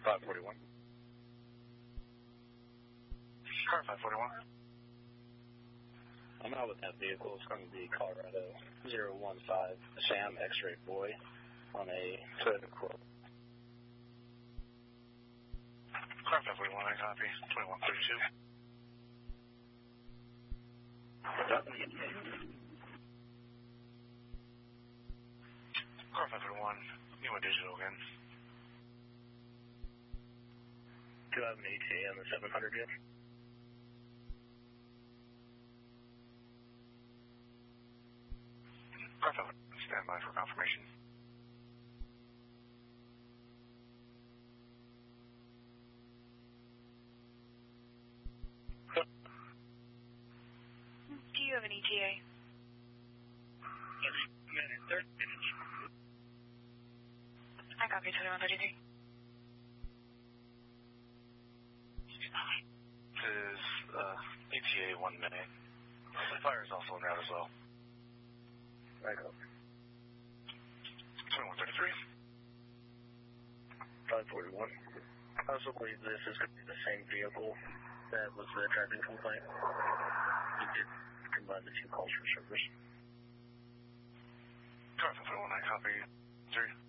541. Car 541. I'm out with that vehicle. It's going to be Colorado 015 Sam X-Ray Boy on a Toyota Corolla. Car 541, I copy. 2132. Car 541, you went digital again. Do I have an ETA on the 700 yet? Car 541, stand by for confirmation. Do you have an ETA? 30 minutes. I copy 2133. This is ETA 1 minute. The fire is also en route as well. I copy. 2133. 541. I also believe this is going to be the same vehicle that was the driving complaint. You did combine the two calls for service. Car 541, I copy. 3.